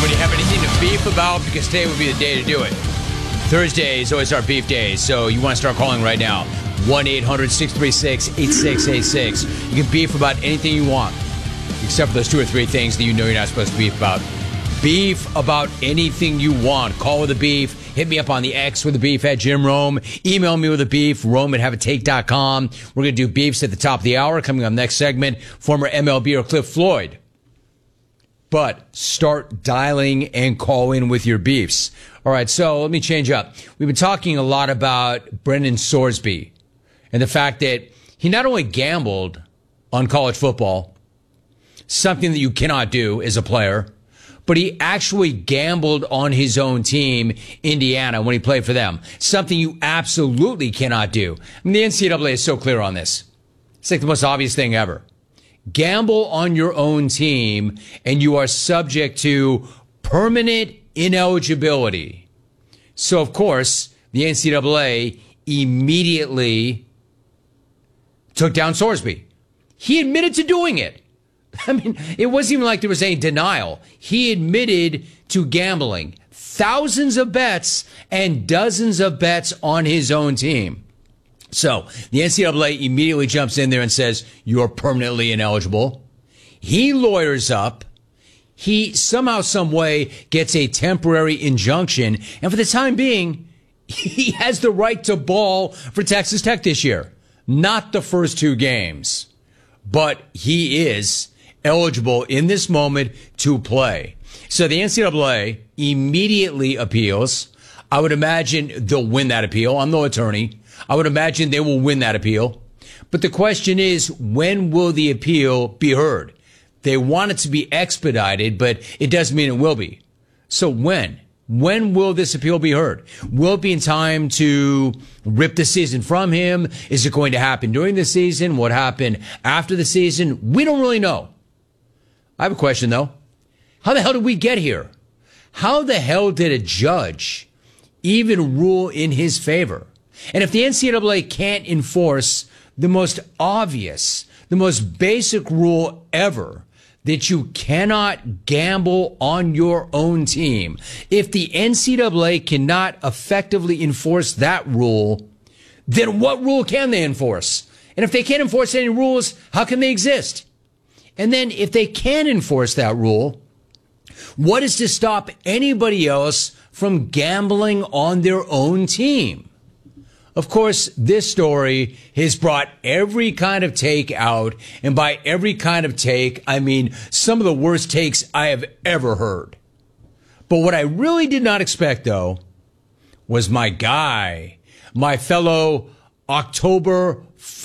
When you have anything to beef about, because today would be the day to do it. Thursday is always our beef day, so you want to start calling right now. 1-800-636-8686. You can beef about anything you want, except for those two or three things that you know you're not supposed to beef about. Beef about anything you want. Call with a beef. Hit me up on the X with a beef at Jim Rome. Email me with a beef, rome@haveatake.com. We're going to do beefs at the top of the hour. Coming up next segment, former MLBer Cliff Floyd. But start dialing and calling with your beefs. All right, so let me change up. We've been talking a lot about Brendan Sorsby and the fact that he not only gambled on college football, something that you cannot do as a player, but he actually gambled on his own team, Indiana, when he played for them. Something you absolutely cannot do. I mean, the NCAA is so clear on this. It's like the most obvious thing ever. Gamble on your own team, and you are subject to permanent ineligibility. So, of course, the NCAA immediately took down Sorsby. He admitted to doing it. I mean, it wasn't even like there was any denial. He admitted to gambling thousands of bets and dozens of bets on his own team. So the NCAA immediately jumps in there and says, you're permanently ineligible. He lawyers up. He somehow, some way gets a temporary injunction. And for the time being, he has the right to ball for Texas Tech this year. Not the first two games, but he is eligible in this moment to play. So the NCAA immediately appeals. I would imagine they'll win that appeal. I'm no attorney. I would imagine they will win that appeal. But the question is, when will the appeal be heard? They want it to be expedited, but it doesn't mean it will be. So when? When will this appeal be heard? Will it be in time to rip the season from him? Is it going to happen during the season? What happened after the season? We don't really know. I have a question, though. How the hell did we get here? How the hell did a judge even rule in his favor? And if the NCAA can't enforce the most obvious, the most basic rule ever, that you cannot gamble on your own team, if the NCAA cannot effectively enforce that rule, then what rule can they enforce? And if they can't enforce any rules, how can they exist? And then if they can enforce that rule, what is to stop anybody else from gambling on their own team? Of course, this story has brought every kind of take out. And by every kind of take, I mean some of the worst takes I have ever heard. But what I really did not expect, though, was my guy, my fellow October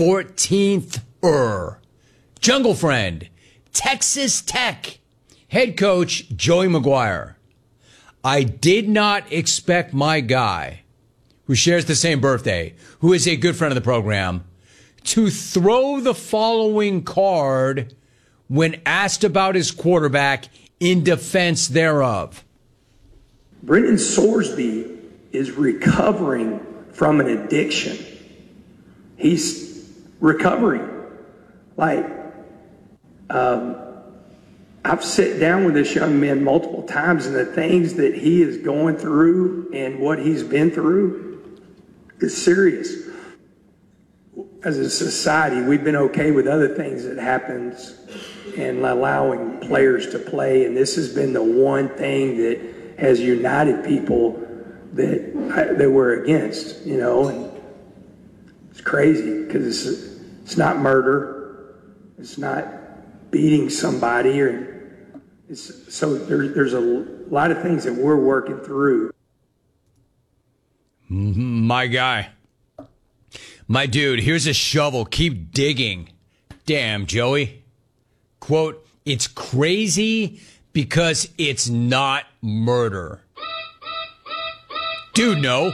14th-er, Jungle Friend, Texas Tech head coach Joey McGuire. I did not expect my guy, who shares the same birthday, who is a good friend of the program, to throw the following card when asked about his quarterback in defense thereof. Brendan Sorsby is recovering from an addiction. He's recovering. I've sat down with this young man multiple times, and the things that he is going through and what he's been through is serious. As a society, we've been okay with other things that happens and allowing players to play, and this has been the one thing that has united people that we're against, you know. And it's crazy because it's not murder, it's not beating somebody, or so there's a lot of things that we're working through. My guy. My dude, here's a shovel. Keep digging. Damn, Joey. Quote, it's crazy because it's not murder. Dude, no.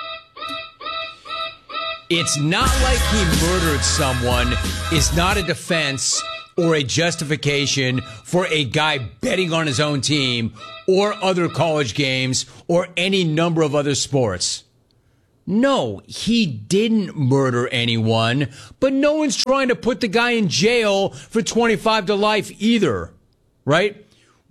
It's not like he murdered someone. It's not a defense or a justification for a guy betting on his own team or other college games or any number of other sports. No, he didn't murder anyone, but no one's trying to put the guy in jail for 25 to life either, right?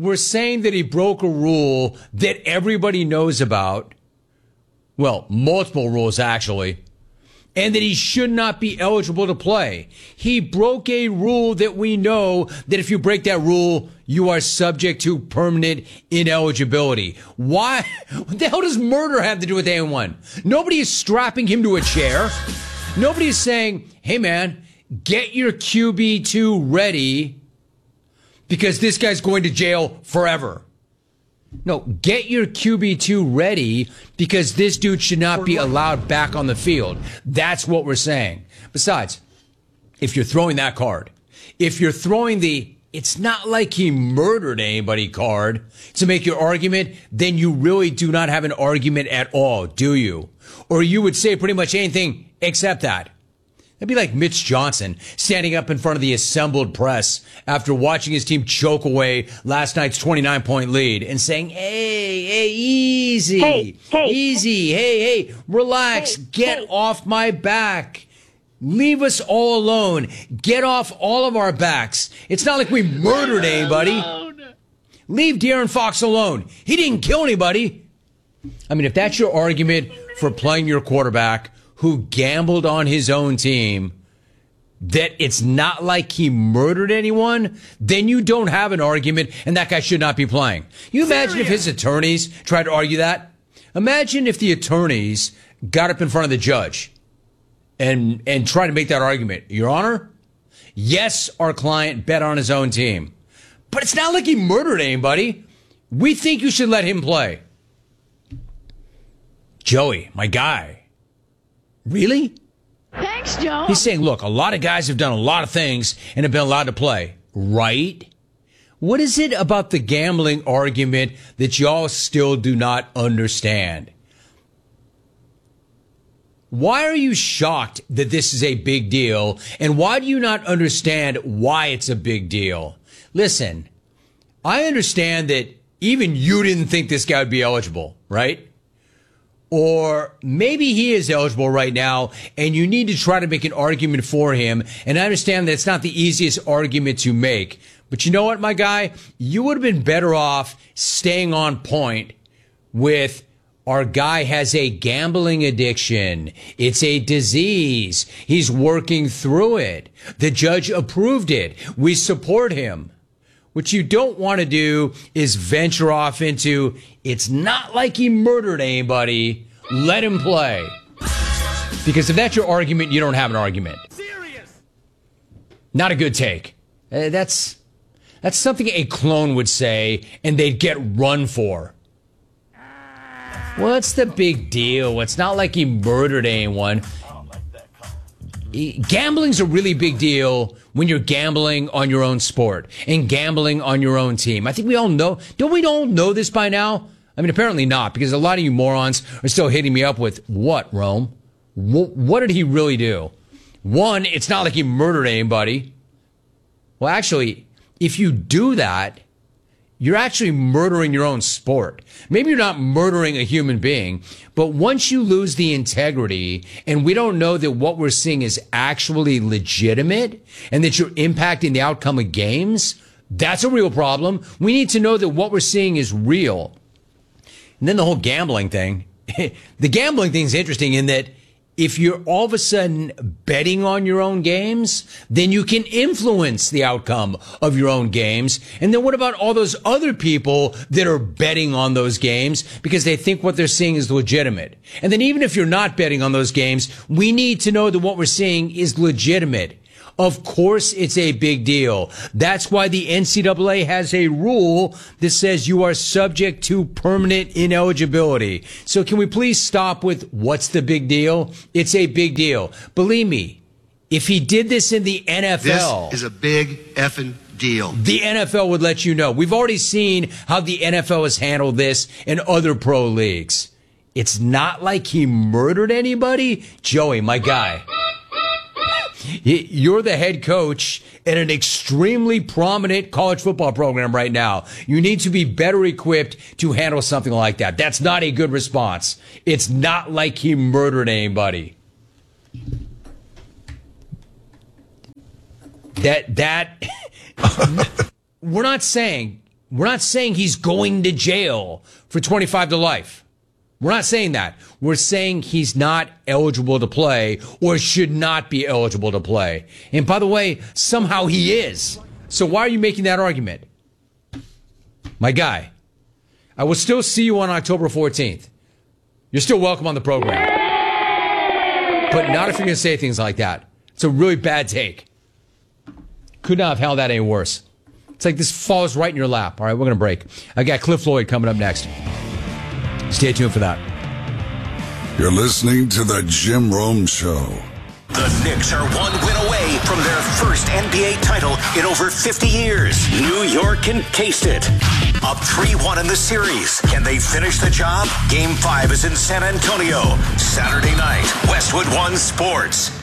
we're saying that he broke a rule that everybody knows about. Well, multiple rules, actually. And that he should not be eligible to play. He broke a rule that we know that if you break that rule, you are subject to permanent ineligibility. Why? What the hell does murder have to do with anyone? Nobody is strapping him to a chair. Nobody is saying, hey man, get your QB2 ready because this guy's going to jail forever. No, get your QB2 ready because this dude should not be allowed back on the field. That's what we're saying. Besides, if you're throwing that card, if you're throwing the it's not like he murdered anybody card to make your argument, then you really do not have an argument at all, do you? Or you would say pretty much anything except that. That'd be like Mitch Johnson standing up in front of the assembled press after watching his team choke away last night's 29-point lead and saying, hey, easy, hey, relax, get off my back. Leave us all alone. Get off all of our backs. It's not like we murdered anybody. Leave De'Aaron Fox alone. He didn't kill anybody. I mean, if that's your argument for playing your quarterback who gambled on his own team, that it's not like he murdered anyone, then you don't have an argument and that guy should not be playing. You imagine if his attorneys tried to argue that? Imagine if the attorneys got up in front of the judge and tried to make that argument. Your Honor, yes, our client bet on his own team, but it's not like he murdered anybody. We think you should let him play. Joey, my guy. Really? Thanks, Joe. He's saying, look, a lot of guys have done a lot of things and have been allowed to play. Right? What is it about the gambling argument that y'all still do not understand? Why are you shocked that this is a big deal? And why do you not understand why it's a big deal? Listen, I understand that even you didn't think this guy would be eligible, right? Or maybe he is eligible right now and you need to try to make an argument for him. And I understand that it's not the easiest argument to make. But you know what, my guy? You would have been better off staying on point with our guy has a gambling addiction. It's a disease. He's working through it. The judge approved it. We support him. What you don't want to do is venture off into, it's not like he murdered anybody. Let him play. Because if that's your argument, you don't have an argument. Serious. Not a good take. That's something a clone would say, and they'd get run for. What's the big deal? It's not like he murdered anyone. Gambling's a really big deal when you're gambling on your own sport and gambling on your own team. I think we all know. Don't we all know this by now? I mean, apparently not, because a lot of you morons are still hitting me up with, what, Rome? What did he really do? One, it's not like he murdered anybody. Well, actually, if you do that, you're actually murdering your own sport. Maybe you're not murdering a human being, but once you lose the integrity and we don't know that what we're seeing is actually legitimate and that you're impacting the outcome of games, that's a real problem. We need to know that what we're seeing is real. And then the whole gambling thing. The gambling thing is interesting in that if you're all of a sudden betting on your own games, then you can influence the outcome of your own games. And then what about all those other people that are betting on those games because they think what they're seeing is legitimate? And then even if you're not betting on those games, we need to know that what we're seeing is legitimate. Of course, it's a big deal. That's why the NCAA has a rule that says you are subject to permanent ineligibility. So can we please stop with what's the big deal? It's a big deal. Believe me, if he did this in the NFL, this is a big effing deal. The NFL would let you know. We've already seen how the NFL has handled this in other pro leagues. It's not like he murdered anybody. Joey, my guy. You're the head coach at an extremely prominent college football program right now. You need to be better equipped to handle something like that. That's not a good response. It's not like he murdered anybody. We're not saying We're not saying he's going to jail for 25 to life. We're not saying that. We're saying he's not eligible to play or should not be eligible to play. And by the way, somehow he is. So why are you making that argument? My guy, I will still see you on October 14th. You're still welcome on the program. But not if you're going to say things like that. It's a really bad take. Could not have held that any worse. It's like this falls right in your lap. All right, we're going to break. I got Cliff Lloyd coming up next. Stay tuned for that. You're listening to The Jim Rome Show. The Knicks are one win away from their first NBA title in over 50 years. New York encased it. Up 3-1 in the series. Can they finish the job? Game 5 is in San Antonio. Saturday night, Westwood One Sports.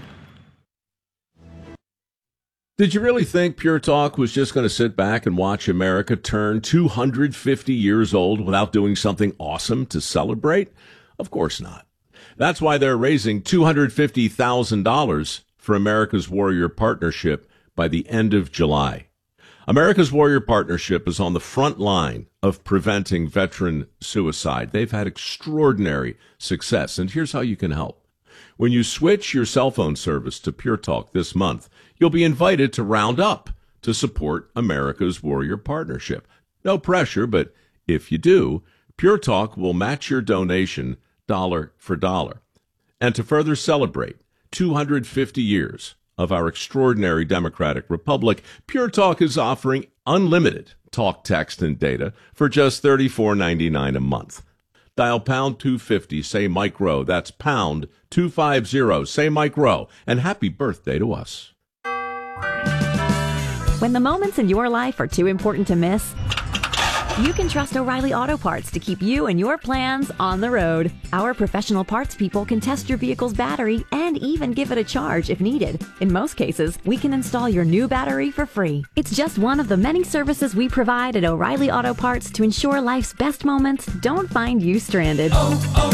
Did you really think Pure Talk was just going to sit back and watch America turn 250 years old without doing something awesome to celebrate? Of course not. That's why they're raising $250,000 for America's Warrior Partnership by the end of July. America's Warrior Partnership is on the front line of preventing veteran suicide. They've had extraordinary success, and here's how you can help. When you switch your cell phone service to Pure Talk this month, you'll be invited to round up to support America's Warrior Partnership. No pressure, but if you do, Pure Talk will match your donation dollar for dollar. And to further celebrate 250 years of our extraordinary democratic republic, Pure Talk is offering unlimited talk, text, and data for just $34.99 a month. Dial pound 250, say Mike Rowe. That's pound 250, say Mike Rowe. And happy birthday to us. When the moments in your life are too important to miss, you can trust O'Reilly Auto Parts to keep you and your plans on the road. Our professional parts people can test your vehicle's battery and even give it a charge if needed. In most cases, we can install your new battery for free. It's just one of the many services we provide at O'Reilly Auto Parts to ensure life's best moments don't find you stranded.